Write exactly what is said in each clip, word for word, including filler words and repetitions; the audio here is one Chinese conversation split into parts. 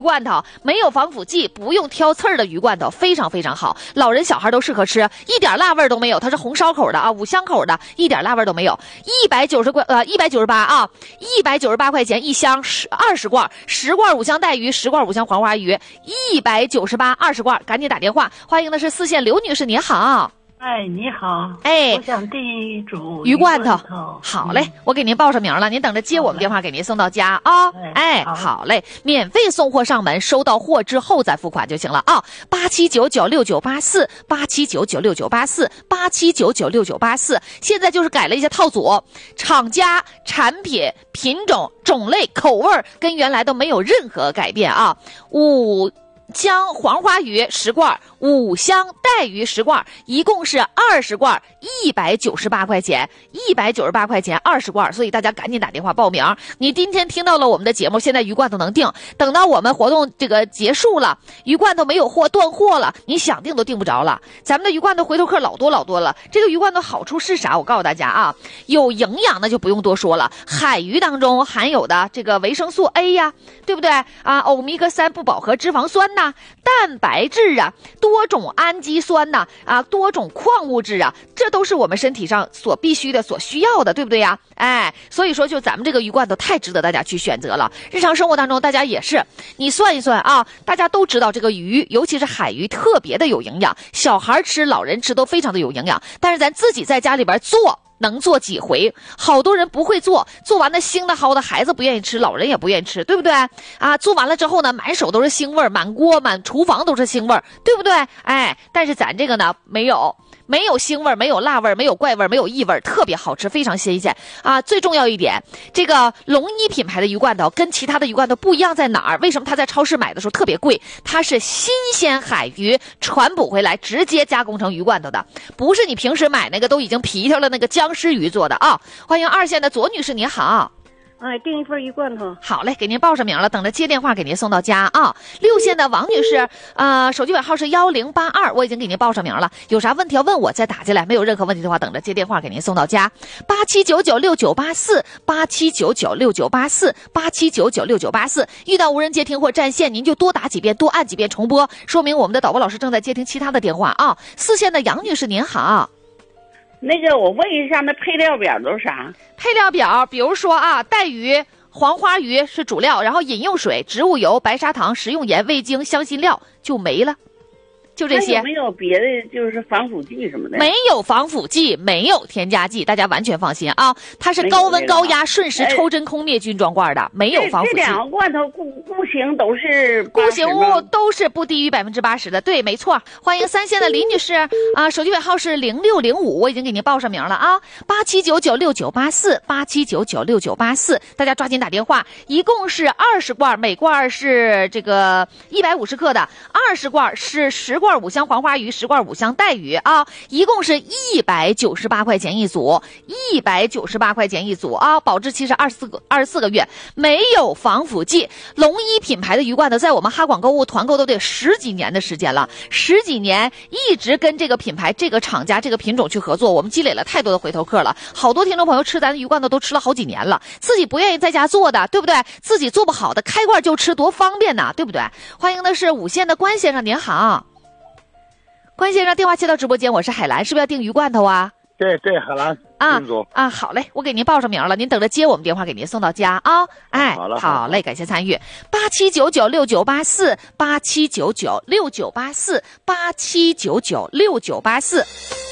罐头没有防腐剂，不用挑刺儿的鱼罐头，非常非常好，老人小孩都适合吃，一点辣味都没有。它是红烧口的啊，五香口的，一点辣味都没有。一百九十块呃一百九十八啊，一百九十八块钱一箱，十二十罐，十罐五香带鱼，十罐五香黄花鱼，一百九十八二十罐，赶紧打电话。欢迎的是四线刘女士，您好。 哎，你好， 哎， 我想订一组鱼罐头。 头好嘞，嗯、我给您报上名了，您等着接我们电话，给您送到家啊。哦、哎，好, 好嘞，免费送货上门，收到货之后再付款就行了啊。八七九九六九八四，八七九九六九八四，八七九九六九八四。现在就是改了一些套组，厂家、产品、品种、种类、口味跟原来都没有任何改变啊。五香黄花鱼十罐，五香带鱼十罐，一共是二十罐，一百九十八块钱，一百九十八块钱二十罐，所以大家赶紧打电话报名。你今天听到了我们的节目，现在鱼罐头能订，等到我们活动这个结束了，鱼罐头没有货断货了，你想订都订不着了。咱们的鱼罐头回头客老多老多了。这个鱼罐头好处是啥？我告诉大家啊，有营养那就不用多说了，海鱼当中含有的这个维生素 A 呀，对不对啊？欧米伽三不饱和脂肪酸呐，蛋白质啊，多种氨基酸呐，啊，多种矿物质啊，这都是我们身体上所必须的、所需要的，对不对呀？哎，所以说就咱们这个鱼罐头太值得大家去选择了。日常生活当中，大家也是，你算一算啊，大家都知道这个鱼，尤其是海鱼，特别的有营养，小孩吃、老人吃都非常的有营养。但是咱自己在家里边做，能做几回？好多人不会做，做完的腥的蒿的，孩子不愿意吃，老人也不愿意吃，对不对啊？做完了之后呢，满手都是腥味，满锅满厨房都是腥味，对不对？哎，但是咱这个呢，没有。没有腥味，没有辣味，没有怪味，没有异味，特别好吃，非常新鲜啊！最重要一点，这个龙一品牌的鱼罐头跟其他的鱼罐头不一样在哪儿？为什么它在超市买的时候特别贵？它是新鲜海鱼传捕回来，直接加工成鱼罐头的，不是你平时买那个都已经皮条了那个僵尸鱼做的啊！欢迎二线的左女士，您好。 哎，订一份鱼罐头。 好嘞，给您报上名了，等着接电话给您送到家啊。六线的王女士，呃，手机尾号是幺零八二，我已经给您报上名了，有啥问题要问我再打进来，没有任何问题的话，等着接电话给您送到家。八七九九六九八四，八七九九六九八四，八七九九六九八四。遇到无人接听或占线，您就多打几遍，多按几遍重播，说明我们的导播老师正在接听其他的电话啊。四线的杨女士，您好。 那个，我问一下，那配料表都是啥？ 配料表，比如说啊，带鱼、黄花鱼是主料，然后饮用水、植物油、白砂糖、食用盐、味精、香辛料就没了。就这些。 有没有别的就是防腐剂什么的？ 没有防腐剂，没有添加剂，大家完全放心啊！它是高温高压瞬时抽真空灭菌装罐的，没有防腐剂。 这两个罐头固固形都是固形物都是不低于百分之八十的，对，没错。欢迎三线的李女士啊，手机尾号是零六零五，我已经给您报上名了啊，八七九九六九八四，八七九九六九八四，大家抓紧打电话，一共是二十罐，每罐是这个一百五十克的，二十罐是十罐。五香黄花鱼，十罐五香带鱼啊，一共是一百九十八块钱一组，一百九十八块钱一组啊，保质期是二十四个二十四个月，没有防腐剂。龙一品牌的鱼罐头在我们哈广购物团购都得十几年的时间了，十几年一直跟这个品牌、这个厂家、这个品种去合作，我们积累了太多的回头客了。好多听众朋友吃咱的鱼罐头都吃了好几年了，自己不愿意在家做的，对不对？自己做不好的，开罐就吃，多方便呐，对不对？欢迎的是五线的关先生，您好。关先生，电话接到直播间，我是海兰，是不是要订鱼罐头啊？ 对对，海兰啊啊，好嘞，我给您报上名了，您等着接我们电话给您送到家啊。哎， 好了， 好嘞，感谢参与。八七九九六九八四，八七九九六九八四，八七九九六九八四。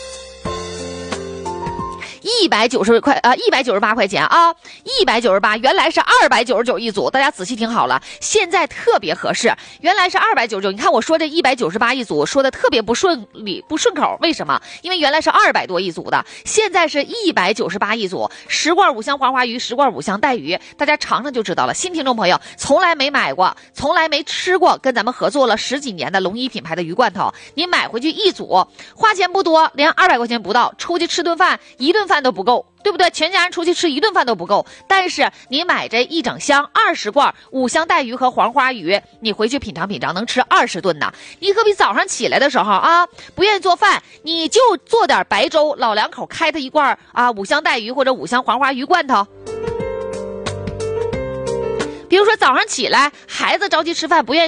一百九十块啊，一百九十八块钱啊，一百九十八，原来是二百九十九一组，大家仔细听好了，现在特别合适，原来是二百九十九，你看我说这一百九十八一组，说的特别不顺理不顺口，为什么？因为原来是二百多一组的，现在是一百九十八一组，十罐五香黄花鱼，十罐五香带鱼，大家尝尝就知道了。新听众朋友从来没买过，从来没吃过，跟咱们合作了十几年的龙一品牌的鱼罐头，你买回去一组，花钱不多，连二百块钱不到，出去吃顿饭，一顿饭都不够，对不对？全家人出去吃一顿饭都不够，但是你买这一整箱二十罐五香带鱼和黄花鱼，你回去品尝品尝，能吃二十顿呢。你可比早上起来的时候啊，不愿意做饭，你就做点白粥，老两口开它一罐啊五香带鱼或者五香黄花鱼罐头。比如说早上起来，孩子着急吃饭不愿意